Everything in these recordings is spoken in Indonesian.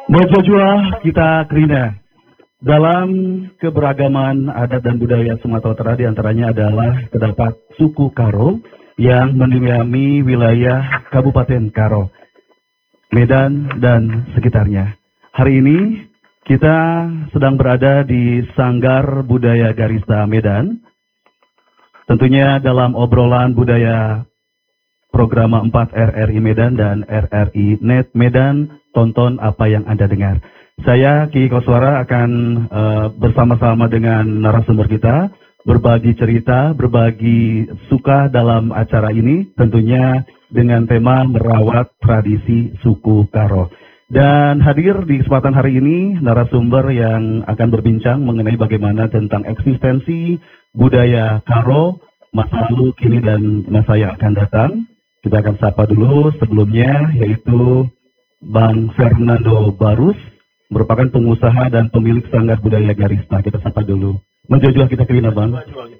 Mojojua kita Krina. Dalam keberagaman adat dan budaya Sumatera Utara diantaranya adalah terdapat suku Karo yang mendiami wilayah Kabupaten Karo, Medan dan sekitarnya. Hari ini kita sedang berada di Sanggar Budaya Garista Medan. Tentunya dalam obrolan budaya program 4 RRI Medan dan RRI Net Medan, tonton apa yang Anda dengar. Saya Ki Koswara akan bersama-sama dengan narasumber kita berbagi cerita, berbagi suka dalam acara ini, tentunya dengan tema merawat tradisi suku Karo. Dan hadir di kesempatan hari ini narasumber yang akan berbincang mengenai bagaimana tentang eksistensi budaya Karo, masa lalu, kini, dan masa yang akan datang. Kita akan sapa dulu sebelumnya, yaitu Bang Fernando Barus, merupakan pengusaha dan pemilik Sanggar Budaya Garista. Kita sapa dulu. Menjual kita Krina, Bang.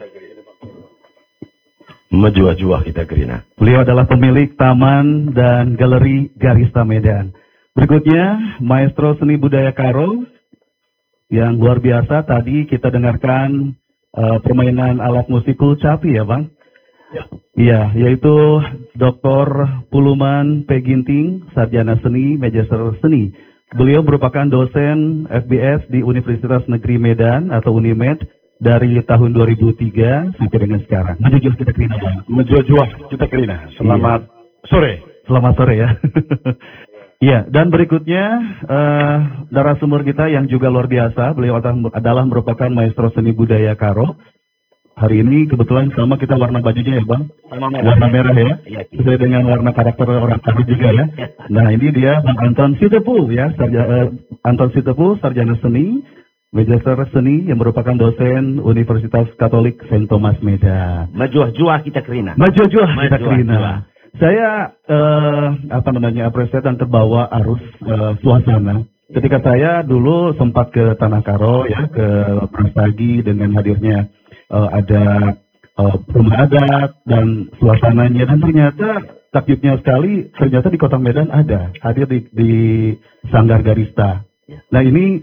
Menjual kita Krina. Beliau adalah pemilik Taman dan Galeri Garista Medan. Berikutnya, Maestro Seni Budaya Karo, yang luar biasa. Tadi kita dengarkan permainan alat musik kulcapi ya, Bang? Iya, yaitu Dr. Puluman P. Ginting, Sarjana Seni, Magister Seni. Beliau merupakan dosen FBS di Universitas Negeri Medan atau Unimed dari tahun 2003 sampai dengan sekarang. Menjual kita Krina, Bang. Menjual kita Krina. Selamat sore. Selamat sore ya. Iya, dan berikutnya narasumber kita yang juga luar biasa. Beliau adalah merupakan Maestro Seni Budaya Karo. Hari ini kebetulan sama kita warna bajunya ya, Bang? Warna merah ya? Sesuai dengan warna karakter orang Karo juga ya. Nah, ini dia Bang Anton Sitepu ya, Anton Sitepu, Sarjana Seni, Magister Seni yang merupakan dosen Universitas Katolik Saint Thomas Medan. Majuah kita Krina. Majuah kita Krina. Saya apresiasi dan terbawa arus suasana. Ketika saya dulu sempat ke Tanah Karo ya, ke Prasagi dengan hadirnya ada rumah adat dan suasananya, dan ternyata takjubnya sekali, ternyata di Kota Medan ada hadir di Sanggar Garista. Nah ini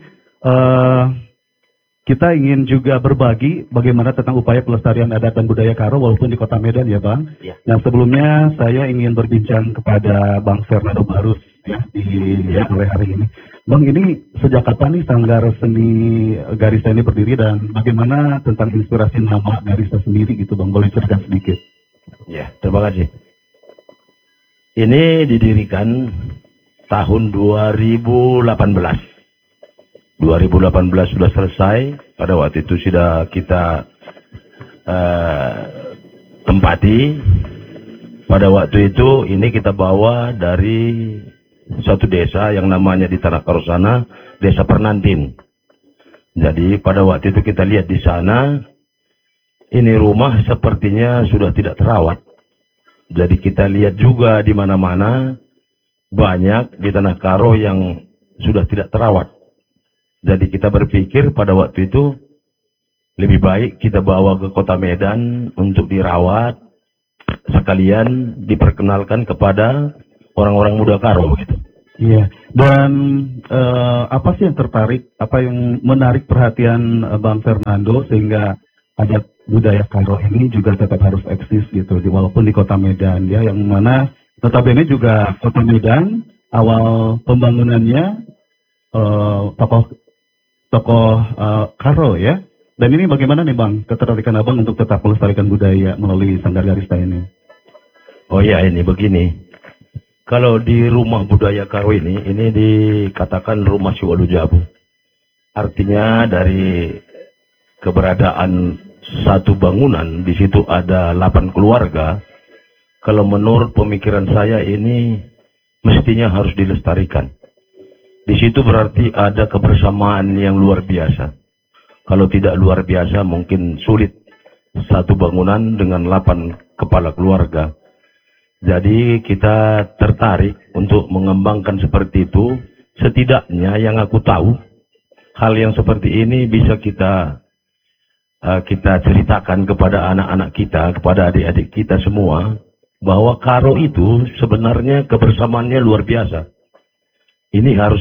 kita ingin juga berbagi bagaimana tentang upaya pelestarian adat dan budaya Karo walaupun di Kota Medan ya, Bang. Yang sebelumnya saya ingin berbincang kepada Bang Fernando Barus ya, oleh hari ini. Bang, ini sejak kapan nih Sanggar Seni Garista ini berdiri dan bagaimana tentang inspirasi nama Garista sendiri gitu, Bang? Boleh ceritakan sedikit? Ya, terima kasih. Ini didirikan tahun 2018. 2018 sudah selesai. Pada waktu itu sudah kita tempati. Pada waktu itu ini kita bawa dari satu desa yang namanya di Tanah Karo sana, Desa Pernantin. Jadi pada waktu itu kita lihat di sana, ini rumah sepertinya sudah tidak terawat. Jadi kita lihat juga di mana-mana banyak di Tanah Karo yang sudah tidak terawat. Jadi kita berpikir pada waktu itu lebih baik kita bawa ke Kota Medan untuk dirawat, sekalian diperkenalkan kepada orang-orang muda Karo gitu. Iya. Dan apa sih yang tertarik, apa yang menarik perhatian Bang Fernando sehingga adat budaya Karo ini juga tetap harus eksis gitu, walaupun di Kota Medan ya, yang mana notabene juga Kota Medan awal pembangunannya tokoh Karo ya. Dan ini bagaimana nih, Bang, ketertarikan Abang untuk tetap melestarikan budaya melalui Sanggar Garista ini? Oh iya, ini begini. Kalau di rumah budaya Karo ini dikatakan rumah Siwalu Jabu. Artinya dari keberadaan satu bangunan, di situ ada 8 keluarga. Kalau menurut pemikiran saya ini mestinya harus dilestarikan. Di situ berarti ada kebersamaan yang luar biasa. Kalau tidak luar biasa mungkin sulit satu bangunan dengan 8 kepala keluarga. Jadi kita tertarik untuk mengembangkan seperti itu. Setidaknya yang aku tahu, hal yang seperti ini bisa kita ceritakan kepada anak-anak kita, kepada adik-adik kita semua, bahwa Karo itu sebenarnya kebersamaannya luar biasa. ini harus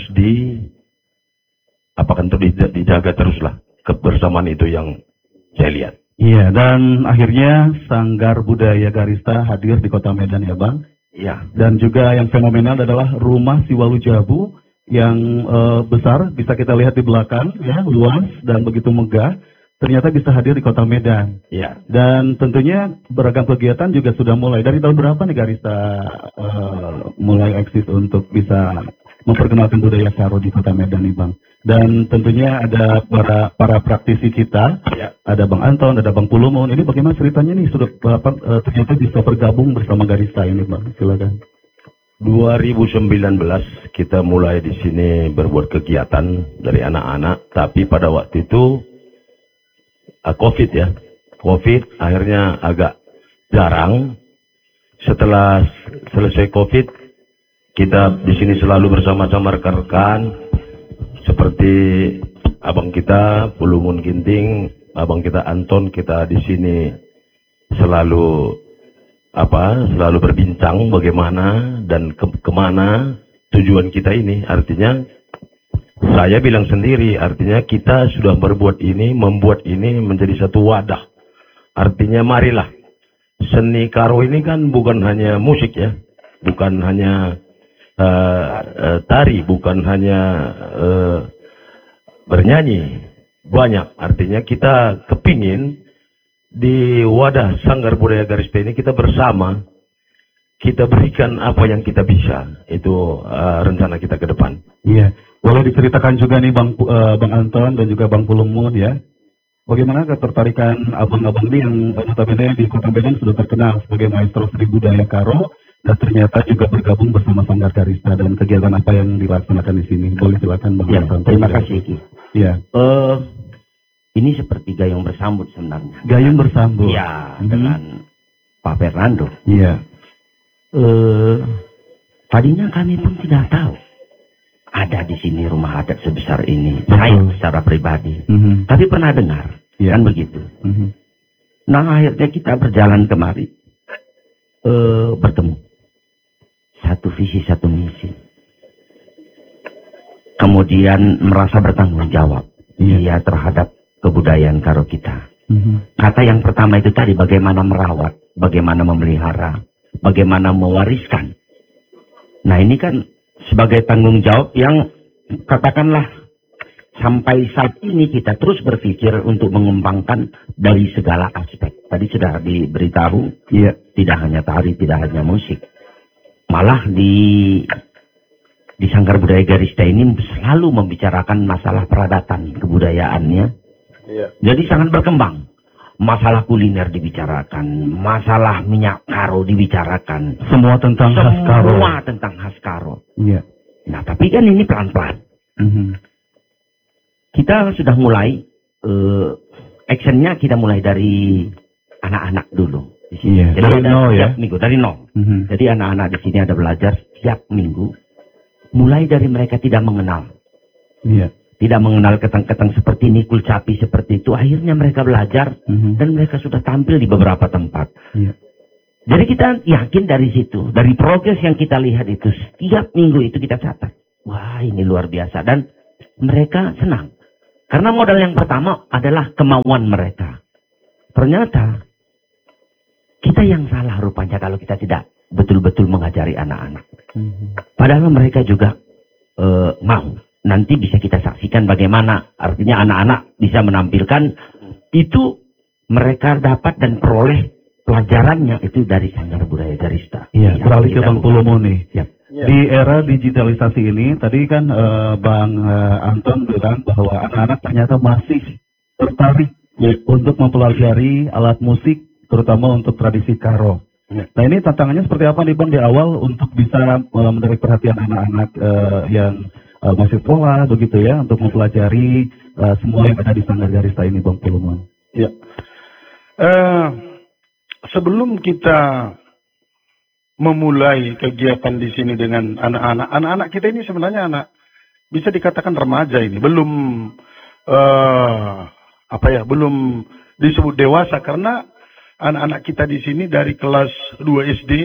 dijaga teruslah kebersamaan itu yang saya lihat. Iya, dan akhirnya Sanggar Budaya Garista hadir di Kota Medan ya Bang. Iya. Dan juga yang fenomenal adalah rumah Siwalu Jabu yang besar, bisa kita lihat di belakang, ya, luas dan begitu megah. Ternyata bisa hadir di Kota Medan. Iya. Dan tentunya beragam kegiatan juga sudah mulai. Dari tahun berapa nih Garista mulai eksis untuk bisa memperkenalkan budaya Karo di Kota Medan nih Bang? Dan tentunya ada para praktisi kita, Ya. ada Bang Anton, ada Bang Pulumun. Ini bagaimana ceritanya nih sudah ternyata bisa bergabung bersama Garista ini Bang? Silakan. 2019 kita mulai di sini berbuat kegiatan dari anak-anak, tapi pada waktu itu COVID ya. COVID akhirnya agak jarang. Setelah selesai COVID, kita di sini selalu bersama-sama rekan-rekan seperti abang kita Pulumun Ginting, abang kita Anton, kita di sini selalu berbincang bagaimana dan kemana tujuan kita ini. Artinya saya bilang sendiri, artinya kita sudah membuat ini menjadi satu wadah. Artinya marilah, seni Karo ini kan bukan hanya musik ya, bukan hanya tari, bukan hanya bernyanyi, banyak. Artinya kita kepingin di wadah Sanggar Budaya Garista ini kita bersama, kita berikan apa yang kita bisa. Itu rencana kita ke depan. Iya, boleh diceritakan juga nih Bang Anton dan juga Bang Pulumun ya. Bagaimana ketertarikan abang-abang ini yang notabene di Kota Medan sudah terkenal sebagai maestro seni budaya Karo dan ternyata juga bergabung bersama Sanggar Garista dan kegiatan apa yang dilaksanakan di sini. Boleh silakan Bang Ya, Anton. terima kasih Ki. Iya. Ini seperti gayung bersambut sebenarnya. Gayung bersambut. Ya, dengan Pak Fernando. Iya. Tadinya kami pun tidak tahu ada di sini rumah adat sebesar ini. Betul. Saya secara pribadi. Tapi pernah dengar, Iya. kan begitu. Nah akhirnya kita berjalan kemari, bertemu. Satu visi, satu misi. Kemudian merasa bertanggung jawab dia terhadap kebudayaan Karo kita. Kata yang pertama itu tadi, bagaimana merawat, bagaimana memelihara, bagaimana mewariskan. Nah ini kan sebagai tanggung jawab yang katakanlah sampai saat ini kita terus berpikir untuk mengembangkan dari segala aspek. Tadi sudah diberitahu, ya, tidak hanya tari, tidak hanya musik. Malah di Sanggar Budaya Garista ini selalu membicarakan masalah peradatan kebudayaannya. Iya. Jadi sangat berkembang. Masalah kuliner dibicarakan, masalah minyak Karo dibicarakan. Semua tentang khas Karo. Semua tentang khas Karo. Iya. Nah, tapi kan ini pelan-pelan. Kita sudah mulai, actionnya kita mulai dari anak-anak dulu. Di sini. Iya. Jadi Dari ada nol ya? setiap minggu, dari nol. Jadi anak-anak di sini ada belajar setiap minggu. Mulai dari mereka tidak mengenal. Iya. Tidak mengenal ketang-ketang seperti ini, kulcapi seperti itu. Akhirnya mereka belajar dan mereka sudah tampil di beberapa tempat. Iya. Jadi kita yakin dari situ, dari progres yang kita lihat itu, setiap minggu itu kita catat. Wah ini luar biasa. Dan mereka senang. Karena modal yang pertama adalah kemauan mereka. Ternyata kita yang salah rupanya kalau kita tidak betul-betul mengajari anak-anak. Padahal mereka juga mau. Nanti bisa kita saksikan bagaimana artinya anak-anak bisa menampilkan itu, mereka dapat dan peroleh pelajarannya itu dari Sanggar Budaya Garista. Iya, beralih ke Bang Pulumun nih. Ya. Di era digitalisasi ini, tadi kan Bang Anton bilang bahwa anak-anak ternyata masih tertarik untuk mempelajari alat musik, terutama untuk tradisi Karo. Nah ini tantangannya seperti apa nih Bang di awal untuk bisa menarik perhatian anak-anak yang masih sekolah begitu ya, untuk mempelajari semua yang ada di Sanggar Garista ini Bang Pulumun. Ya. Sebelum kita memulai kegiatan di sini dengan anak-anak kita ini sebenarnya bisa dikatakan remaja ini, belum belum disebut dewasa karena anak-anak kita di sini dari kelas 2 SD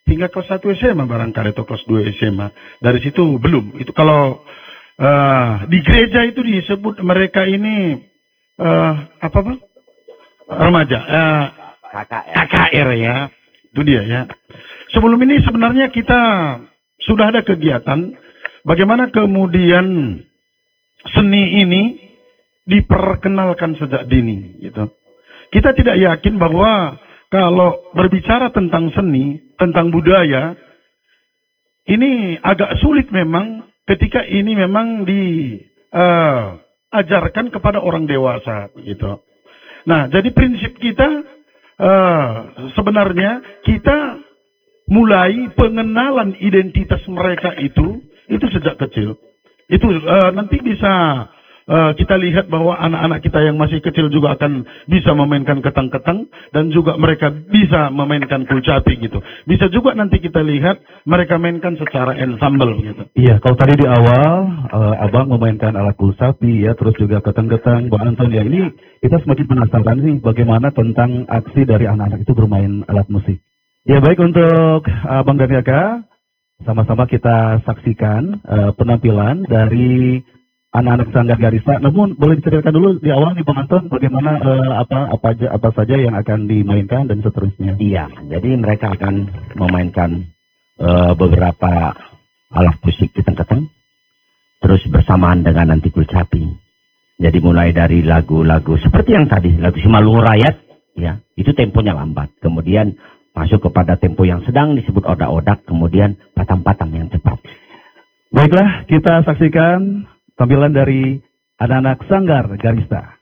hingga kelas 1 SMA barangkali atau kelas 2 SMA. Dari situ belum. Itu kalau di gereja itu disebut mereka ini apa Bang? Remaja. KKR ya. Itu dia ya. Sebelum ini sebenarnya kita sudah ada kegiatan bagaimana kemudian seni ini diperkenalkan sejak dini gitu. Kita tidak yakin bahwa kalau berbicara tentang seni, tentang budaya, ini agak sulit memang ketika ini memang diajarkan kepada orang dewasa gitu. Nah, jadi prinsip kita sebenarnya kita mulai pengenalan identitas mereka itu sejak kecil. Itu nanti bisa kita lihat bahwa anak-anak kita yang masih kecil juga akan bisa memainkan ketang-ketang dan juga mereka bisa memainkan kulcapi gitu. Bisa juga nanti kita lihat mereka mainkan secara ensemble gitu. Iya, kalau tadi di awal Abang memainkan alat kulcapi ya, terus juga ketang-ketang, Bang Anton ya, ini kita semakin penasaran nih bagaimana tentang aksi dari anak-anak itu bermain alat musik. Ya baik, untuk Abang dan Yaka, sama-sama kita saksikan penampilan dari anak-anak Sanggar Garista. Namun boleh diceritakan dulu di awal nih Bang Anton bagaimana apa saja yang akan dimainkan dan seterusnya. Iya, jadi mereka akan memainkan beberapa alat musik ketang-ketang terus bersamaan dengan nanti kulcapi. Jadi mulai dari lagu-lagu seperti yang tadi, lagu Simalungun Rakyat ya, itu temponya lambat. Kemudian masuk kepada tempo yang sedang disebut odak-odak, kemudian patam-patam yang cepat. Baiklah, kita saksikan tampilan dari anak-anak Sanggar Garista.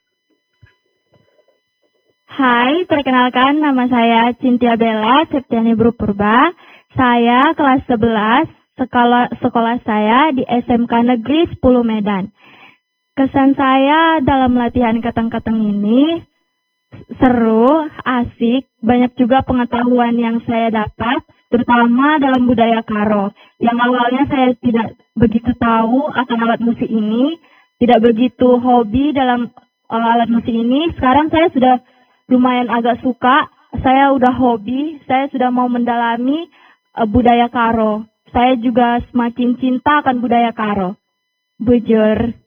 Hai, perkenalkan nama saya Cintia Bella Septiani Bru Purba. Saya kelas 11, sekolah saya di SMK Negeri 10 Medan. Kesan saya dalam latihan ketang-ketang ini seru, asik, banyak juga pengetahuan yang saya dapat, terutama dalam budaya Karo. Yang awalnya saya tidak begitu tahu akan alat musik ini, tidak begitu hobi dalam alat musik ini. Sekarang saya sudah lumayan agak suka, saya udah hobi, saya sudah mau mendalami budaya Karo. Saya juga semakin cinta akan budaya Karo. Bujur.